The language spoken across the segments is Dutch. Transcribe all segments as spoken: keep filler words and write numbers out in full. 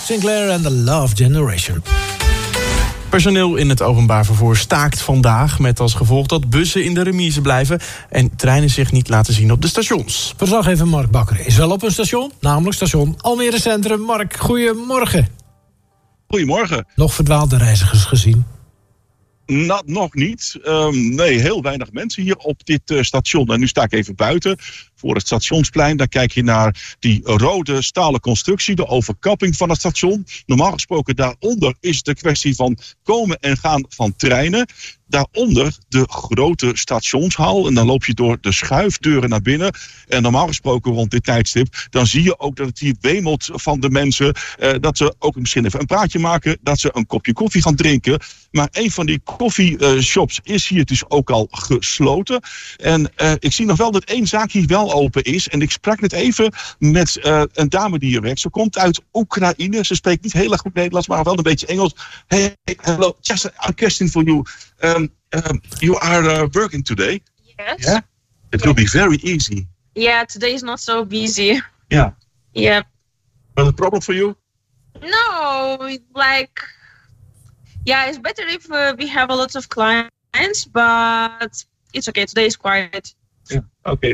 Sinclair en The Love Generation. Personeel in het openbaar vervoer staakt vandaag, met als gevolg dat bussen in de remise blijven en treinen zich niet laten zien op de stations. Verslaggever Mark Bakker is wel op een station, namelijk station Almere Centrum. Mark, goedemorgen. Goedemorgen. Nog verdwaalde reizigers gezien? Nou, nog niet. Um, nee, heel weinig mensen hier op dit uh, station. En nu sta ik even buiten voor het stationsplein. Daar kijk je naar die rode stalen constructie, de overkapping van het station. Normaal gesproken daaronder is het een kwestie van komen en gaan van treinen. Daaronder de grote stationshal. En dan loop je door de schuifdeuren naar binnen. En normaal gesproken rond dit tijdstip, dan zie je ook dat het hier wemelt van de mensen. Eh, dat ze ook misschien even een praatje maken. Dat ze een kopje koffie gaan drinken. Maar een van die koffieshops is hier dus ook al gesloten. En eh, ik zie nog wel dat één zaak hier wel open is. En ik sprak net even met uh, een dame die hier werkt. Ze komt uit Oekraïne. Ze spreekt niet heel erg goed Nederlands, maar wel een beetje Engels. Hey, hello, just a question for you. Um, um, you are uh, working today? Yes. Yeah? It will be very easy. Yeah, today is not so busy. Yeah. Yeah. But a problem for you? No, like, yeah, it's better if uh, we have a lot of clients, but it's okay. Today is quiet. Yeah, okay.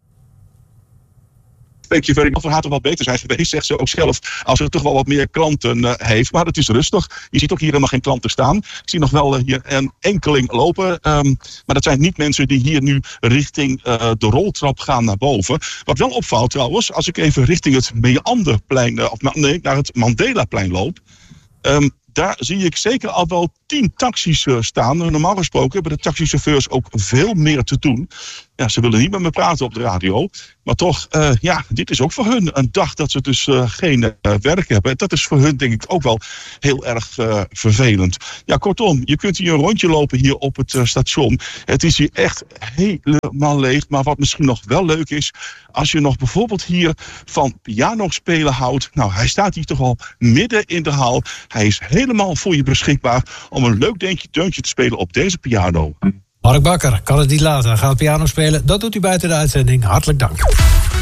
Thank you very much. Voor haar toch wel beter zijn geweest, zegt ze ook zelf, als ze toch wel wat meer klanten uh, heeft. Maar het is rustig. Je ziet ook hier helemaal geen klanten staan. Ik zie nog wel uh, hier een enkeling lopen. Um, maar dat zijn niet mensen die hier nu richting uh, de roltrap gaan naar boven. Wat wel opvalt trouwens, als ik even richting het Meanderplein, uh, of nee, naar het Mandelaplein loop. Um, Daar zie ik zeker al wel tien taxis uh, staan. Normaal gesproken hebben de taxichauffeurs ook veel meer te doen. Ja, ze willen niet met me praten op de radio. Maar toch, uh, ja, dit is ook voor hun een dag dat ze dus uh, geen uh, werk hebben. Dat is voor hun denk ik ook wel heel erg uh, vervelend. Ja, kortom, je kunt hier een rondje lopen hier op het uh, station. Het is hier echt helemaal leeg. Maar wat misschien nog wel leuk is, als je nog bijvoorbeeld hier van piano spelen houdt. Nou, hij staat hier toch al midden in de hal. Hij is helemaal voor je beschikbaar om een leuk deuntje te spelen op deze piano. Mark Bakker kan het niet laten. Hij gaat piano spelen. Dat doet hij buiten de uitzending. Hartelijk dank.